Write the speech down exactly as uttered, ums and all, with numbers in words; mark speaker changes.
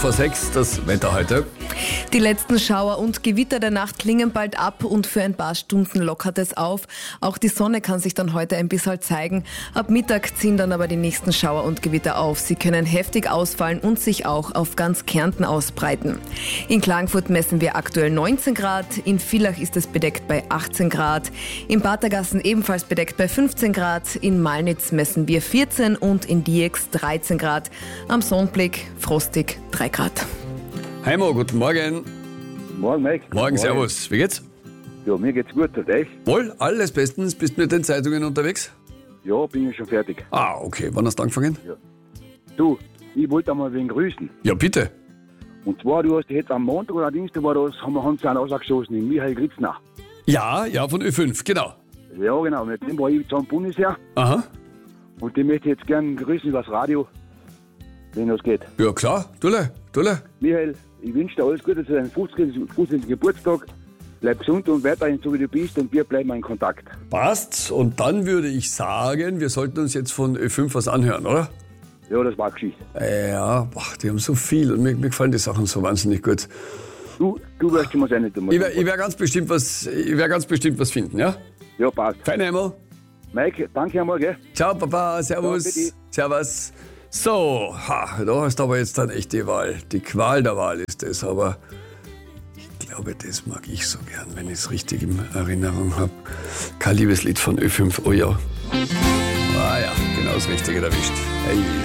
Speaker 1: vor sechs das Wetter heute.
Speaker 2: Die letzten Schauer und Gewitter der Nacht klingen bald ab und für ein paar Stunden lockert es auf. Auch die Sonne kann sich dann heute ein bisschen zeigen. Ab Mittag ziehen dann aber die nächsten Schauer und Gewitter auf. Sie können heftig ausfallen und sich auch auf ganz Kärnten ausbreiten. In Klagenfurt messen wir aktuell neunzehn Grad, in Villach ist es bedeckt bei achtzehn Grad, in Batergassen ebenfalls bedeckt bei fünfzehn Grad, in Malnitz messen wir vierzehn und in Diex dreizehn Grad. Am Sonnenblick frostig drei Grad.
Speaker 1: Heimo, guten Morgen.
Speaker 3: Morgen, Mike.
Speaker 1: Morgen, servus. Wie geht's?
Speaker 3: Ja, mir geht's gut, und euch?
Speaker 1: Wohl, alles bestens. Bist du mit den Zeitungen unterwegs?
Speaker 3: Ja, bin ich schon fertig.
Speaker 1: Ah, okay. Wann hast du angefangen?
Speaker 3: Ja. Du, ich wollte einmal wen grüßen.
Speaker 1: Ja, bitte.
Speaker 3: Und zwar, du hast jetzt am Montag oder am Dienstag war das, haben wir uns einen ausgeschossen, den Michael Gritzner.
Speaker 1: Ja, ja, von Ö fünf, genau.
Speaker 3: Ja, genau, mit dem war ich zum Bundesheer.
Speaker 1: Aha.
Speaker 3: Und den möchte ich jetzt gerne grüßen übers Radio, wenn das geht.
Speaker 1: Ja, klar. Tulle, Tulle.
Speaker 3: Michael, ich wünsche dir alles Gute zu deinem fünfzigsten Geburtstag. Bleib gesund und weiterhin so wie du bist und wir bleiben in Kontakt.
Speaker 1: Passt. Und dann würde ich sagen, wir sollten uns jetzt von Ö fünf was anhören, oder?
Speaker 3: Ja, das war Geschichte.
Speaker 1: Ja, boah, die haben so viel und mir, mir gefallen die Sachen so wahnsinnig gut.
Speaker 3: Du, du wirst schon mal sein, nicht einmal.
Speaker 1: Ich werde ich werd ganz bestimmt was, ich werd ganz bestimmt was finden, ja?
Speaker 3: Ja, passt.
Speaker 1: Fein, Heimo.
Speaker 3: Mike, danke einmal, gell?
Speaker 1: Ciao, Papa. Servus.
Speaker 3: Ja, bitte.
Speaker 1: Servus. So, ha, da hast du aber jetzt dann echt die Wahl. Die Qual der Wahl ist es, aber ich glaube, das mag ich so gern, wenn ich es richtig in Erinnerung habe. Kein Liebeslied von Ö fünf, oh ja. Ah ja, genau das Richtige erwischt. Hey.